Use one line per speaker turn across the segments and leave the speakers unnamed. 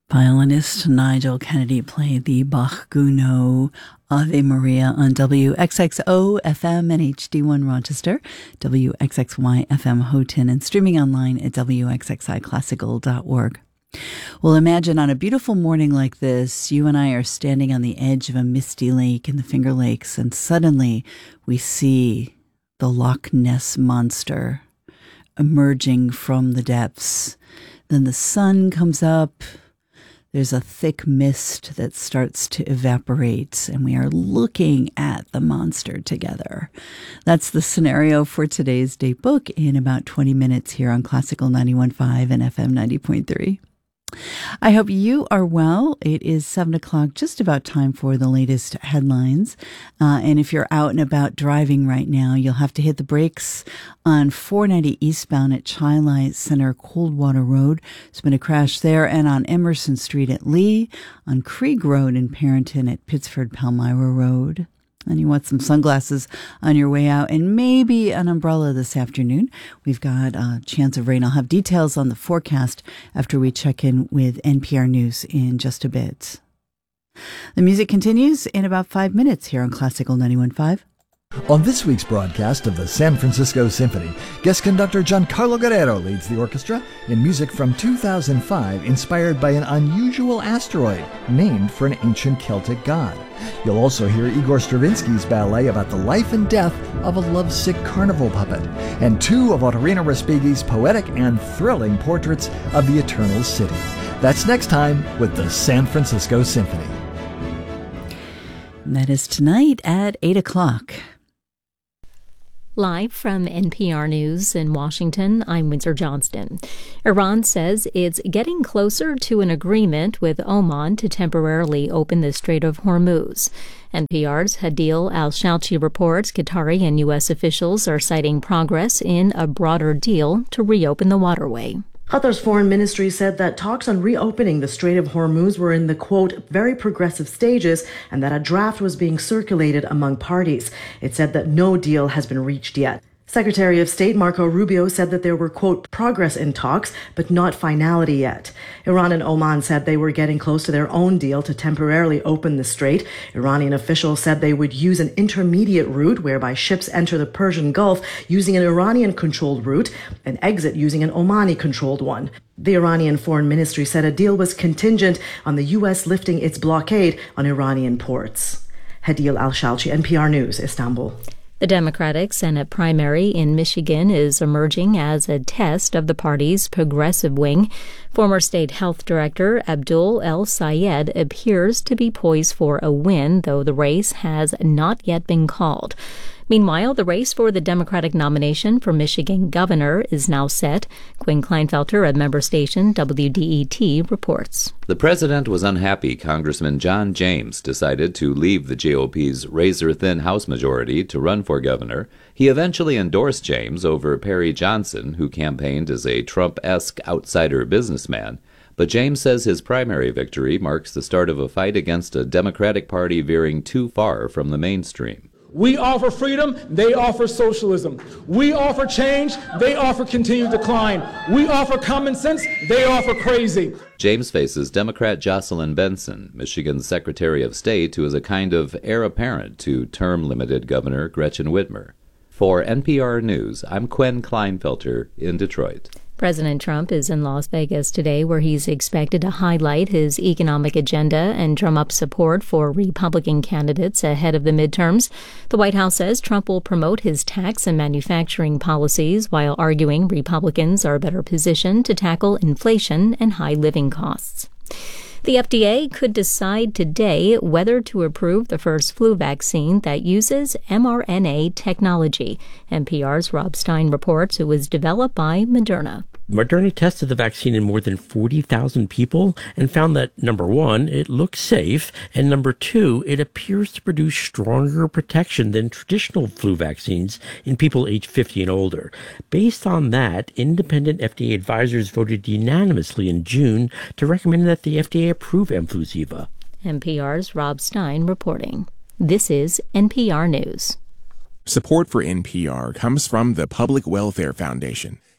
Violinist Nigel Kennedy played the Bach Gounod Ave Maria on WXXO FM and HD1 Rochester, WXXY FM Houghton, and streaming online at WXXIClassical.org. Well, imagine on a beautiful morning like this, you and I are standing on the edge of a misty lake in the Finger Lakes, and suddenly we see the Loch Ness Monster emerging from the depths. Then the sun comes up. There's a thick mist that starts to evaporate, and we are looking at the monster together. That's the scenario for today's date book in about 20 minutes here on Classical 91.5 and FM 90.3. I hope you are well. It is 7 o'clock, just about time for the latest headlines. And if you're out and about driving right now, you'll have to hit the brakes on 490 eastbound at Chi-Li Center, Coldwater Road. There's been a crash there, and on Emerson Street at Lee, on Krieg Road in Perrington at Pittsford Palmyra Road. And you want some sunglasses on your way out and maybe an umbrella this afternoon. We've got a chance of rain. I'll have details on the forecast after we check in with NPR News in just a bit. The music continues in about 5 minutes here on Classical 91.5.
On this week's broadcast of the San Francisco Symphony, guest conductor Giancarlo Guerrero leads the orchestra in music from 2005 inspired by an unusual asteroid named for an ancient Celtic god. You'll also hear Igor Stravinsky's ballet about the life and death of a lovesick carnival puppet, and two of Otorino Respighi's poetic and thrilling portraits of the Eternal City. That's next time with the San Francisco Symphony.
And that is tonight at 8 o'clock.
Live from NPR News in Washington, I'm Windsor Johnston. Iran says it's getting closer to an agreement with Oman to temporarily open the Strait of Hormuz. NPR's Hadil Al-Shalchi reports Qatari and U.S. officials are citing progress in a broader deal to reopen the waterway.
Qatar's foreign ministry said that talks on reopening the Strait of Hormuz were in the, quote, very progressive stages, and that a draft was being circulated among parties. It said that no deal has been reached yet. Secretary of State Marco Rubio said that there were, quote, progress in talks, but not finality yet. Iran and Oman said they were getting close to their own deal to temporarily open the strait. Iranian officials said they would use an intermediate route whereby ships enter the Persian Gulf using an Iranian-controlled route and exit using an Omani-controlled one. The Iranian Foreign Ministry said a deal was contingent on the U.S. lifting its blockade on Iranian ports. Hadil Al-Shalchi, NPR News, Istanbul.
The Democratic Senate primary in Michigan is emerging as a test of the party's progressive wing. Former state health director Abdul El Sayed appears to be poised for a win, though the race has not yet been called. Meanwhile, the race for the Democratic nomination for Michigan governor is now set. Quinn Kleinfelter of member station WDET reports.
The president was unhappy Congressman John James decided to leave the GOP's razor-thin House majority to run for governor. He eventually endorsed James over Perry Johnson, who campaigned as a Trump-esque outsider businessman. But James says his primary victory marks the start of a fight against a Democratic Party veering too far from the mainstream.
We offer freedom, they offer socialism. We offer change, they offer continued decline. We offer common sense, they offer crazy.
James faces Democrat Jocelyn Benson, Michigan's Secretary of State, who is a kind of heir apparent to term-limited Governor Gretchen Whitmer. For NPR News, I'm Quinn Kleinfelter in Detroit.
President Trump is in Las Vegas today, where he's expected to highlight his economic agenda and drum up support for Republican candidates ahead of the midterms. The White House says Trump will promote his tax and manufacturing policies while arguing Republicans are better positioned to tackle inflation and high living costs. The FDA could decide today whether to approve the first flu vaccine that uses mRNA technology. NPR's Rob Stein reports it was developed by Moderna.
Moderna tested the vaccine in more than 40,000 people and found that, number one, it looks safe, and number two, it appears to produce stronger protection than traditional flu vaccines in people aged 50 and older. Based on that, independent FDA advisors voted unanimously in June to recommend that the FDA approve Mfluziva.
NPR's Rob Stein reporting. This is NPR News.
Support for NPR comes from the Public Welfare Foundation,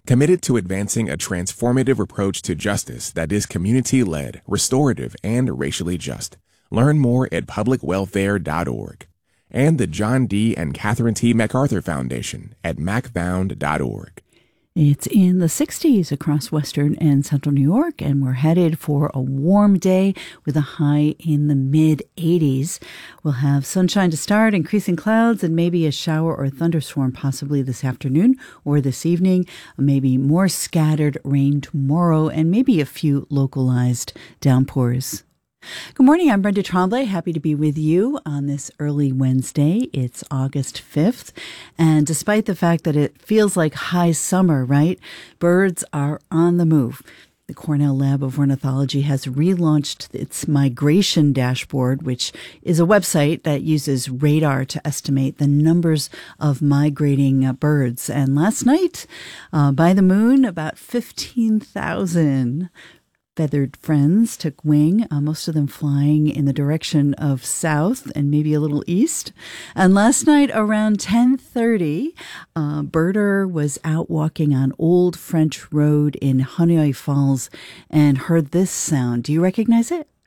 committed to advancing a transformative approach to justice that is community-led, restorative, and racially just. Learn more at publicwelfare.org. And the John D. and Catherine T. MacArthur Foundation at macfound.org.
It's in the 60s across western and central New York, and we're headed for a warm day with a high in the mid-80s. We'll have sunshine to start, increasing clouds, and maybe a shower or thunderstorm possibly this afternoon or this evening. Maybe more scattered rain tomorrow, and maybe a few localized downpours. Good morning, I'm Brenda Tremblay. Happy to be with you on this early Wednesday. It's August 5th. And despite the fact that it feels like high summer, right? Birds are on the move. The Cornell Lab of Ornithology has relaunched its migration dashboard, which is a website that uses radar to estimate the numbers of migrating birds. And last night, by the moon, about 15,000 feathered friends took wing, most of them flying in the direction of south and maybe a little east. And last night around 10:30, a birder was out walking on Old French Road in Honeoye Falls and heard this sound. Do you recognize it?